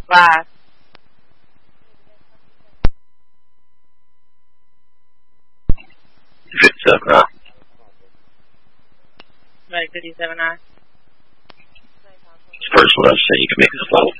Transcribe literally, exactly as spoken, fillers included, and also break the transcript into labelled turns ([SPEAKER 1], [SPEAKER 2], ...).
[SPEAKER 1] Live.
[SPEAKER 2] fifty-seven I.
[SPEAKER 1] Right, fifty-seven I.
[SPEAKER 2] First one I say you can make this level.